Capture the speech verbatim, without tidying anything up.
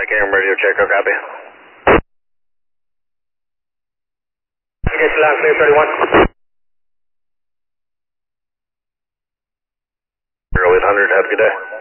Cam radio check, oh, copy. Get you loud, clear thirty-one. zero eight hundred, have a good day.